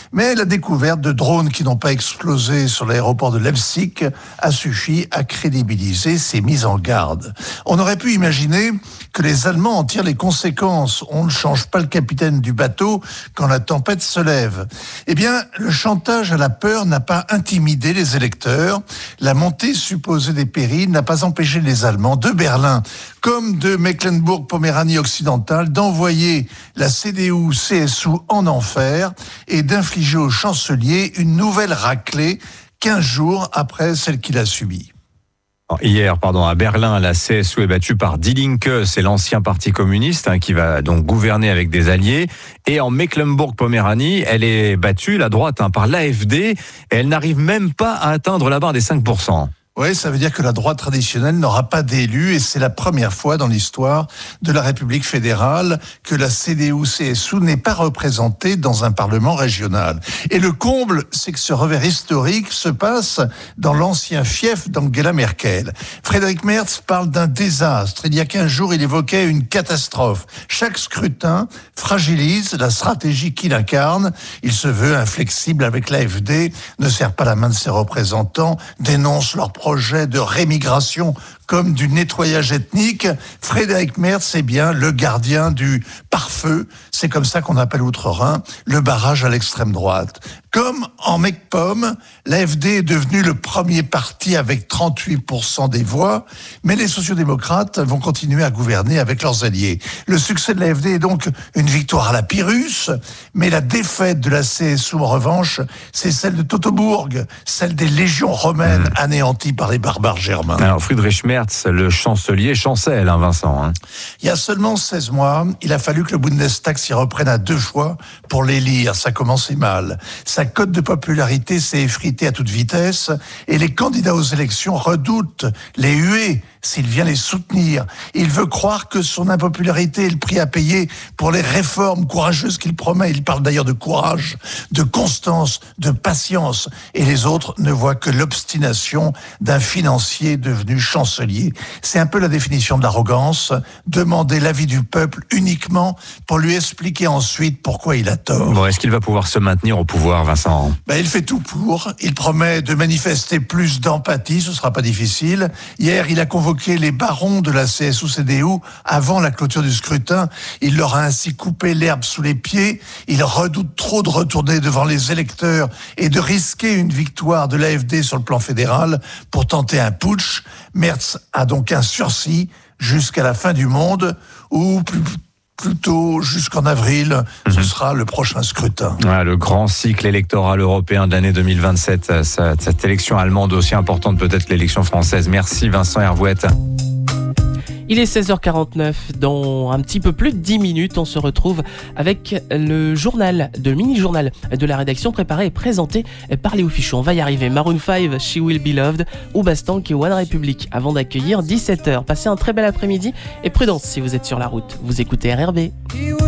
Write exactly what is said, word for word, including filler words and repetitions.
Mais la découverte de drones qui n'ont pas explosé sur l'aéroport de Leipzig a suffi à crédibiliser ces mises en garde. On aurait pu imaginer que les Allemands en tirent les conséquences. On ne change pas le capitaine du bateau quand la tempête se lève. Eh bien, le chantage à la peur n'a pas intimidé les électeurs. La montée supposée des périls n'a pas empêché les Allemands de Berlin comme de Mecklembourg-Poméranie occidentale d'envoyer la C D U C S U en enfer et d'infliger au chancelier une nouvelle raclée quinze jours après celle qu'il a subie. Hier, pardon, à Berlin, la C S U est battue par Die Linke, c'est l'ancien parti communiste hein, qui va donc gouverner avec des alliés. Et en Mecklembourg-Poméranie, elle est battue, la droite, hein, par l'A F D, et elle n'arrive même pas à atteindre la barre des cinq pour cent. Oui, ça veut dire que la droite traditionnelle n'aura pas d'élus et c'est la première fois dans l'histoire de la République fédérale que la C D U C S U n'est pas représentée dans un parlement régional. Et le comble, c'est que ce revers historique se passe dans l'ancien fief d'Angela Merkel. Frédéric Merz parle d'un désastre. Il y a quinze jours, il évoquait une catastrophe. Chaque scrutin fragilise la stratégie qu'il incarne. Il se veut inflexible avec l'A F D, ne serre pas la main de ses représentants, dénonce leurs projet de rémigration comme du nettoyage ethnique. Frédéric Merz est bien le gardien du pare-feu. C'est comme ça qu'on appelle Outre-Rhin le barrage à l'extrême droite. Comme en Mecpom, l'A F D est devenu le premier parti avec trente-huit pour cent des voix, mais les sociodémocrates vont continuer à gouverner avec leurs alliés. Le succès de l'A F D est donc une victoire à la Pyrrhus, mais la défaite de la C S U, en revanche, c'est celle de Teutobourg, celle des légions romaines mmh. anéanties par les barbares germains. Alors Friedrich Merz, le chancelier, chancelle, hein, Vincent. Hein. Il y a seulement seize mois, il a fallu que le Bundestag s'y reprenne à deux fois pour l'élire. Ça commençait mal. Sa cote de popularité s'est effritée à toute vitesse et les candidats aux élections redoutent les huées s'il vient les soutenir. Il veut croire que son impopularité est le prix à payer pour les réformes courageuses qu'il promet. Il parle d'ailleurs de courage, de constance, de patience. Et les autres ne voient que l'obstination d'un financier devenu chancelier. C'est un peu la définition de l'arrogance, demander l'avis du peuple uniquement pour lui expliquer ensuite pourquoi il a tort. Bon, est-ce qu'il va pouvoir se maintenir au pouvoir, Vincent ? Ben, il fait tout pour. Il promet de manifester plus d'empathie, ce sera pas difficile. Hier, il a convoqué les barons de la C S U C D U avant la clôture du scrutin. Il leur a ainsi coupé l'herbe sous les pieds. Il redoute trop de retourner devant les électeurs et de risquer une victoire de l'A F D sur le plan fédéral pour tenter un putsch. Merz a donc un sursis jusqu'à la fin du monde ou plus plutôt jusqu'en avril, mmh. ce sera le prochain scrutin. Ouais, le grand cycle électoral européen de l'année deux mille vingt-sept, cette, cette élection allemande aussi importante peut-être que l'élection française. Merci Vincent Hervouette. Il est seize heures quarante-neuf, dans un petit peu plus de dix minutes, on se retrouve avec le journal, le mini-journal de la rédaction préparé et présenté par Léo Fichon. On va y arriver. Maroon cinq, She Will Be Loved, ou Bastank et One Republic, avant d'accueillir dix-sept heures. Passez un très bel après-midi et prudence si vous êtes sur la route. Vous écoutez R R B.